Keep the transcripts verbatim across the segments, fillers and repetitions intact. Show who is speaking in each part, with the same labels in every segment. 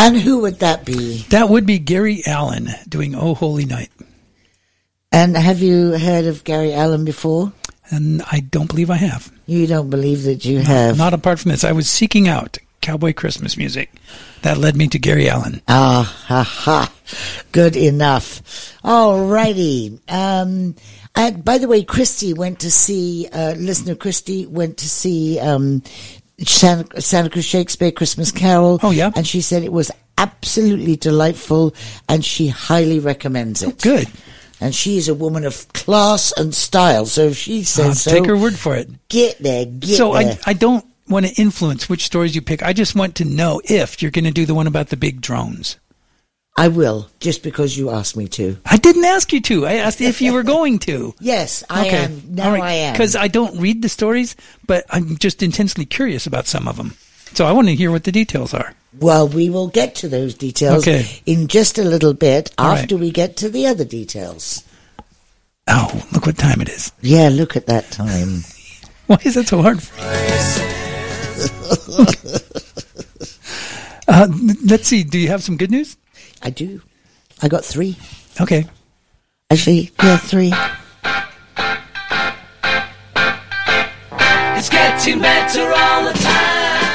Speaker 1: And who would that be?
Speaker 2: That would be Gary Allan doing Oh Holy Night.
Speaker 1: And have you heard of Gary Allan before?
Speaker 2: And I don't believe I have.
Speaker 1: You don't believe that you have?
Speaker 2: Not apart from this. I was seeking out cowboy Christmas music. That led me to Gary Allan.
Speaker 1: Ah, ha, ha. Good enough. All righty. Um, and by the way, Christy went to see, uh, listener Christy went to see um, Santa, Santa Cruz Shakespeare Christmas Carol.
Speaker 2: Oh, yeah?
Speaker 1: And she said it was absolutely delightful, and she highly recommends it.
Speaker 2: Oh, good.
Speaker 1: And she is a woman of class and style, so if she says
Speaker 2: I'll
Speaker 1: so,
Speaker 2: take her word for it.
Speaker 1: Get there, get
Speaker 2: so
Speaker 1: there.
Speaker 2: So I, I don't want to influence which stories you pick. I just want to know if you're going to do the one about the big drones.
Speaker 1: I will, just because you asked me to.
Speaker 2: I didn't ask you to. I asked if you were going to.
Speaker 1: Yes, I
Speaker 2: okay.
Speaker 1: am. Now right. I am.
Speaker 2: Because I don't read the stories, but I'm just intensely curious about some of them. So I want to hear what the details are.
Speaker 1: Well, we will get to those details
Speaker 2: okay.
Speaker 1: in just a little bit
Speaker 2: All
Speaker 1: after
Speaker 2: right.
Speaker 1: we get to the other details.
Speaker 2: Oh, look what time it is.
Speaker 1: Yeah, look at that time.
Speaker 2: Why is that so hard for you? uh, let's see. Do you have some good news?
Speaker 1: I do. I got three.
Speaker 2: Okay.
Speaker 1: Actually, yeah, three.
Speaker 3: It's getting better all the time.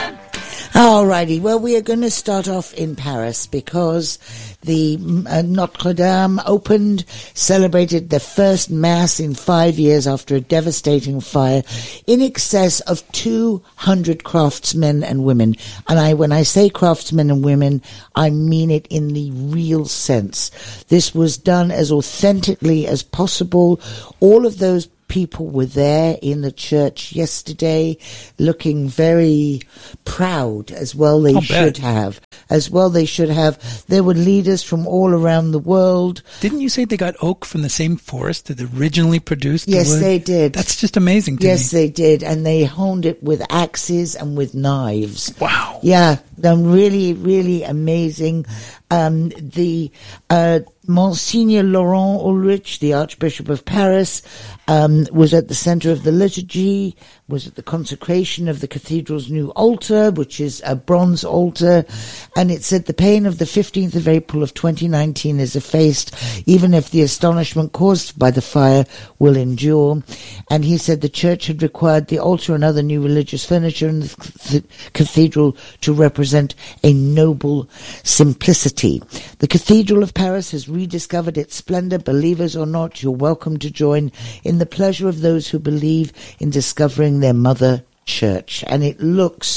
Speaker 1: Alrighty, well, we are going to start off in Paris because the uh, Notre Dame opened, celebrated the first mass in five years after a devastating fire. In excess of two hundred craftsmen and women, and I, when I say craftsmen and women, I mean it in the real sense. This was done as authentically as possible. All of those people were there in the church yesterday looking very proud, as well they
Speaker 2: I'll
Speaker 1: should
Speaker 2: bet.
Speaker 1: have. As well they should have. There were leaders from all around the world.
Speaker 2: Didn't you say they got oak from the same forest that originally produced
Speaker 1: Yes,
Speaker 2: the wood?
Speaker 1: they did.
Speaker 2: That's just amazing to
Speaker 1: Yes,
Speaker 2: me.
Speaker 1: they did. And they honed it with axes and with knives.
Speaker 2: Wow.
Speaker 1: Yeah, they're really, really amazing. Um, the uh, Monsignor Laurent Ulrich, the Archbishop of Paris, um, was at the center of the liturgy, was at the consecration of the cathedral's new altar, which is a bronze altar, and it said the pain of the fifteenth of April of twenty nineteen is effaced, even if the astonishment caused by the fire will endure. And he said the church had required the altar and other new religious furniture in the cathedral to represent a noble simplicity. The Cathedral of Paris has rediscovered its splendor. Believers or not, you're welcome to join in the pleasure of those who believe in discovering their mother church. And it looks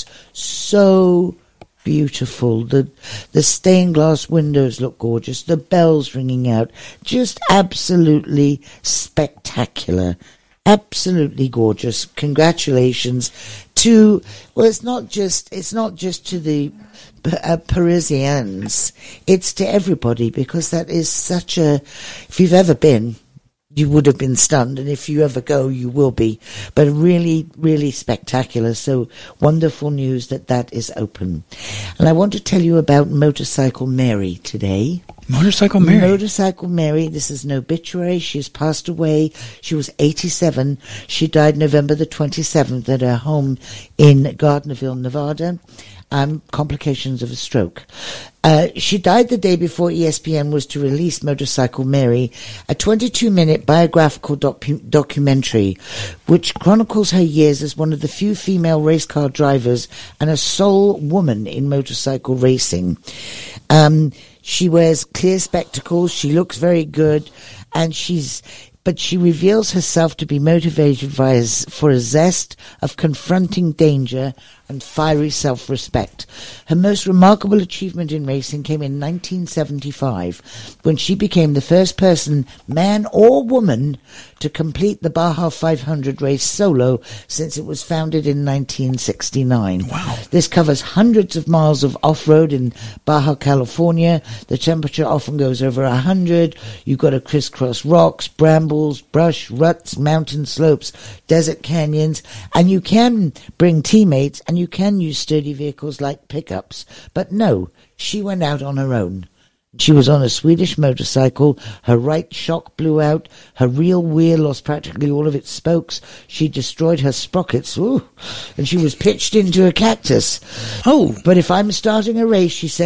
Speaker 1: so beautiful. The the stained glass windows look gorgeous. The bells ringing out. Just absolutely spectacular. Absolutely gorgeous. Congratulations to, well, it's not just, it's not just to the uh, Parisians. It's to everybody, because that is such a, if you've ever been, you would have been stunned, and if you ever go, you will be. But really, really spectacular. So wonderful news that that is open. And I want to tell you about Motorcycle Mary today.
Speaker 2: Motorcycle Mary.
Speaker 1: Motorcycle Mary. This is an obituary. She's passed away. She was eighty-seven. She died November the twenty-seventh at her home in Gardnerville, Nevada. Um, complications of a stroke. Uh, she died the day before E S P N was to release Motorcycle Mary, a twenty-two minute biographical docu- documentary which chronicles her years as one of the few female race car drivers and a sole woman in motorcycle racing. Um, she wears clear spectacles, she looks very good, and she's but she reveals herself to be motivated by a, for a zest of confronting danger and fiery self-respect. Her most remarkable achievement in racing came in nineteen seventy-five, when she became the first person, man or woman, to complete the Baja five hundred race solo since it was founded in nineteen sixty-nine.
Speaker 2: Wow.
Speaker 1: This covers hundreds of miles of off-road in Baja California. The temperature often goes over one hundred. You've got to crisscross rocks, brambles, brush, ruts, mountain slopes, desert canyons, and you can bring teammates and you can use sturdy vehicles like pickups. But no, she went out on her own. She was on a Swedish motorcycle. Her right shock blew out. Her rear wheel lost practically all of its spokes. She destroyed her sprockets. Ooh, and she was pitched into a cactus.
Speaker 2: Oh.
Speaker 1: But if I'm starting a race, she said,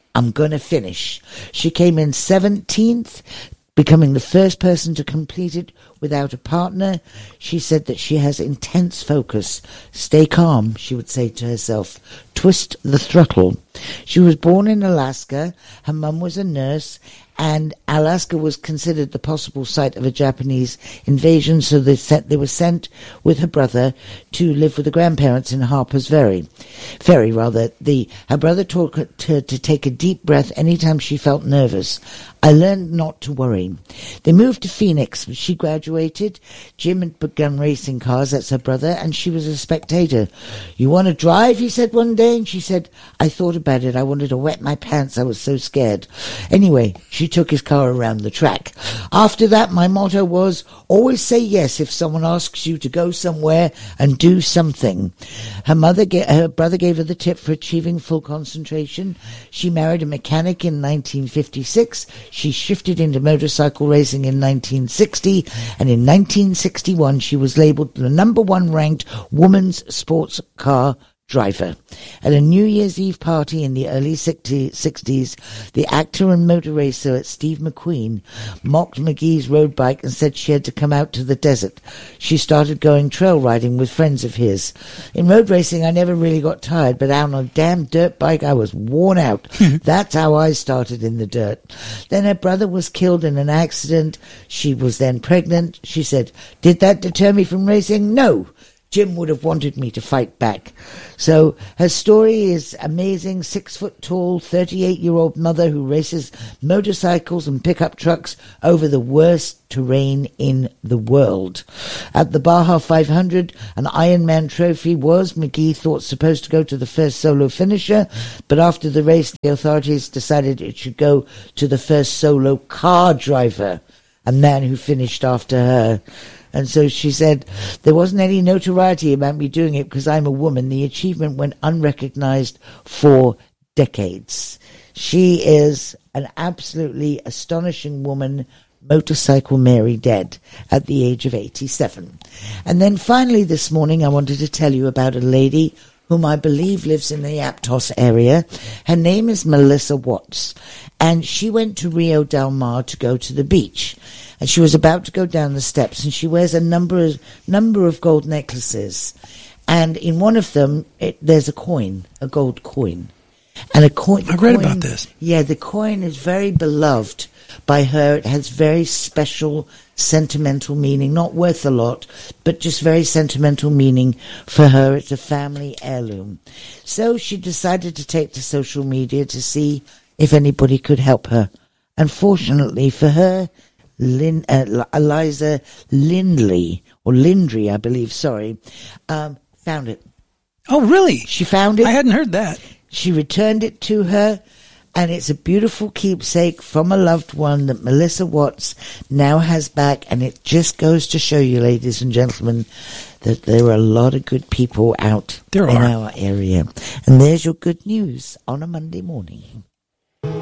Speaker 1: I'm going to finish. She came in seventeenth, becoming the first person to complete it without a partner. She said that she has intense focus. Stay calm, she would say to herself. Twist the throttle. She was born in Alaska. Her mum was a nurse, and Alaska was considered the possible site of a Japanese invasion, so they sent, they were sent with her brother to live with the grandparents in Harper's Ferry. Ferry, rather. The, her brother taught her to, to take a deep breath anytime she felt nervous. I learned not to worry. They moved to Phoenix. She graduated. Jim had begun racing cars, that's her brother, and she was a spectator. You want to drive, he said one day, and she said, I thought about it. I wanted to wet my pants. I was so scared. Anyway, she took his car around the track. After that, my motto was, always say yes if someone asks you to go somewhere and do something. Her mother, her brother gave her the tip for achieving full concentration. She married a mechanic in nineteen fifty-six. She shifted into motorcycle racing in nineteen sixty, and in nineteen sixty-one she was labelled the number one ranked woman's sports car driver. At a New Year's Eve party in the early sixties, the actor and motor racer Steve McQueen mocked McGee's road bike and said she had to come out to the desert. She started going trail riding with friends of his. In road racing, I never really got tired, but out on a damn dirt bike, I was worn out. That's how I started in the dirt. Then her brother was killed in an accident. She was then pregnant. She said, did that deter me from racing? No. Jim would have wanted me to fight back. So her story is amazing. Six foot tall, thirty-eight year old mother who races motorcycles and pickup trucks over the worst terrain in the world. At the Baja five hundred, an Ironman trophy was, McGee thought, supposed to go to the first solo finisher, but after the race, the authorities decided it should go to the first solo car driver, a man who finished after her. And so she said, there wasn't any notoriety about me doing it because I'm a woman. The achievement went unrecognized for decades. She is an absolutely astonishing woman, Motorcycle Mary, dead at the age of eighty-seven. And then finally this morning I wanted to tell you about a lady whom I believe lives in the Aptos area. Her name is Melissa Watts, and she went to Rio Del Mar to go to the beach. And she was about to go down the steps, and she wears a number of, number of gold necklaces. And in one of them, it, there's a coin, a gold coin. And a coin.
Speaker 2: I read
Speaker 1: coin,
Speaker 2: about this.
Speaker 1: Yeah, the coin is very beloved by her. It has very special, sentimental meaning. Not worth a lot, but just very sentimental meaning for her. It's a family heirloom. So she decided to take to social media to see if anybody could help her. Unfortunately for her, Lin, uh, Eliza Lindley, or Lindry, I believe, sorry, um, found it.
Speaker 2: Oh, really?
Speaker 1: She found it.
Speaker 2: I hadn't heard that.
Speaker 1: She returned it to her, and it's a beautiful keepsake from a loved one that Melissa Watts now has back, and it just goes to show you, ladies and gentlemen, that there are a lot of good people out
Speaker 2: there
Speaker 1: in
Speaker 2: are.
Speaker 1: our area. And there's your good news on a Monday morning.